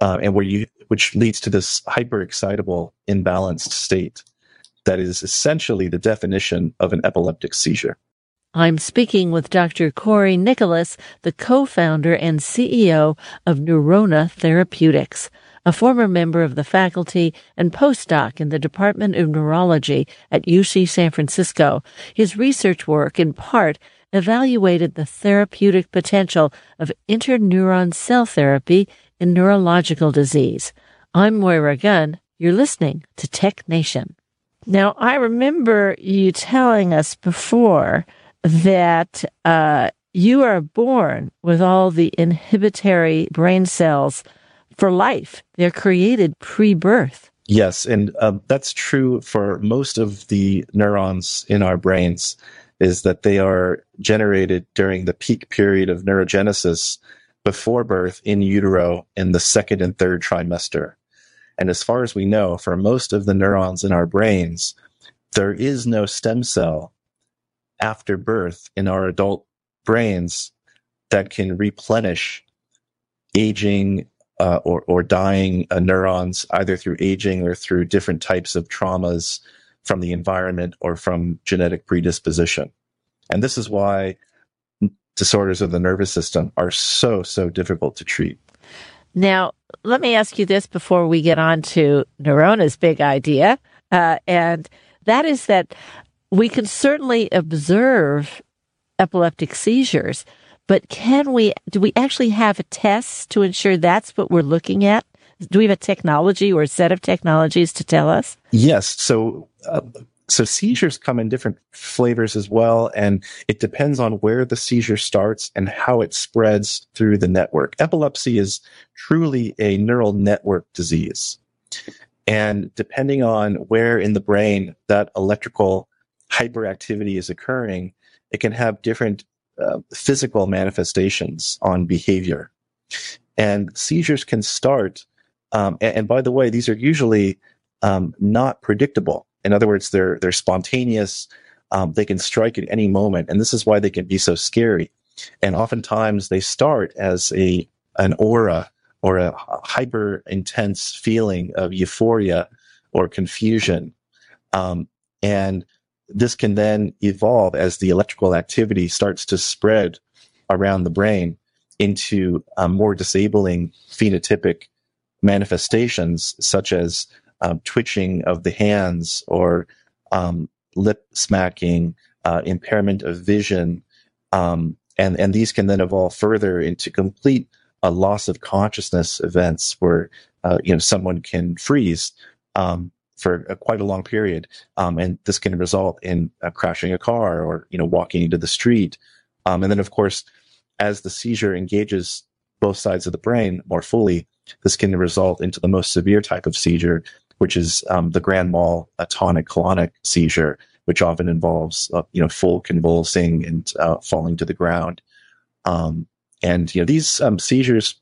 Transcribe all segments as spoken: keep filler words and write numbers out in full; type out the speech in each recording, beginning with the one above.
uh, and where you, which leads to this hyperexcitable, imbalanced state that is essentially the definition of an epileptic seizure. I'm speaking with Doctor Corey Nicholas, the co-founder and C E O of Neurona Therapeutics, a former member of the faculty and postdoc in the Department of Neurology at U C San Francisco. His research work, in part, evaluated the therapeutic potential of interneuron cell therapy in neurological disease. I'm Moira Gunn. You're listening to Tech Nation. Now, I remember you telling us before that uh, you are born with all the inhibitory brain cells for life. They're created pre-birth. Yes, and uh, that's true for most of the neurons in our brains, is that they are generated during the peak period of neurogenesis before birth in utero in the second and third trimester. And as far as we know, for most of the neurons in our brains, there is no stem cell after birth in our adult brains that can replenish aging uh, or, or dying uh, neurons, either through aging or through different types of traumas from the environment or from genetic predisposition. And this is why disorders of the nervous system are so, so difficult to treat. Now, let me ask you this before we get on to Neurona's big idea, uh, and that is that we can certainly observe epileptic seizures, but can we, do we actually have a test to ensure that's what we're looking at? Do we have a technology or a set of technologies to tell us? Yes. So, uh, so seizures come in different flavors as well, and it depends on where the seizure starts and how it spreads through the network. Epilepsy is truly a neural network disease. And depending on where in the brain that electrical hyperactivity is occurring, it can have different uh, physical manifestations on behavior. And seizures can start, um, and, and by the way, these are usually um, not predictable. In other words, they're they're spontaneous. Um, they can strike at any moment, and this is why they can be so scary. And oftentimes they start as a an aura or a hyper intense feeling of euphoria or confusion, um, and this can then evolve as the electrical activity starts to spread around the brain into um, more disabling phenotypic manifestations, such as um, twitching of the hands or um, lip smacking, uh, impairment of vision, um, and and these can then evolve further into complete uh, loss of consciousness events, where uh, you know someone can freeze Um, for a, quite a long period. Um, and this can result in uh, crashing a car or, you know, walking into the street. Um, and then, of course, as the seizure engages both sides of the brain more fully, this can result into the most severe type of seizure, which is um, the grand mal tonic-clonic seizure, which often involves, uh, you know, full convulsing and uh, falling to the ground. Um, and, you know, these um, seizures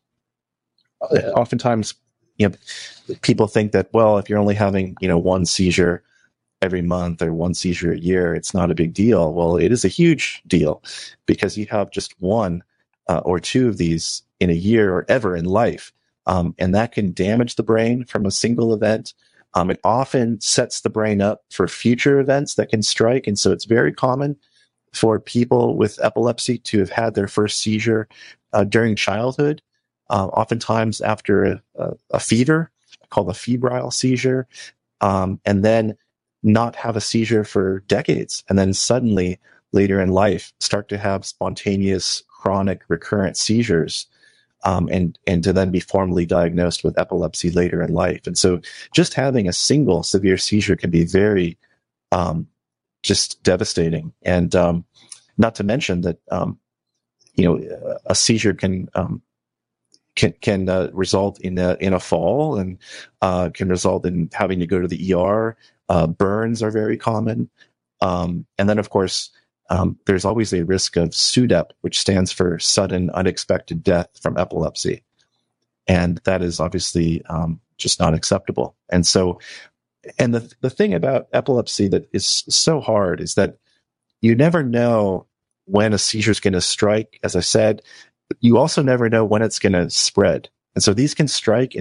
oftentimes, you know, people think that, well, if you're only having, you know, one seizure every month or one seizure a year, it's not a big deal. Well, it is a huge deal, because you have just one uh, or two of these in a year or ever in life. Um, and that can damage the brain from a single event. Um, it often sets the brain up for future events that can strike. And so it's very common for people with epilepsy to have had their first seizure uh, during childhood. Uh, oftentimes after a, a, a fever, called a febrile seizure, um, and then not have a seizure for decades. And then suddenly, later in life, start to have spontaneous, chronic, recurrent seizures, um, and, and to then be formally diagnosed with epilepsy later in life. And so just having a single severe seizure can be very um, just devastating. And um, not to mention that, um, you know, a seizure can um, can can uh, result in a in a fall, and uh, can result in having to go to the E R. Uh, burns are very common, um, and then of course um, there's always a risk of SUDEP, which stands for sudden unexpected death from epilepsy, and that is obviously um, just not acceptable. And so, and the the thing about epilepsy that is so hard is that you never know when a seizure is going to strike. As I said, you also never know when it's going to spread. And so these can strike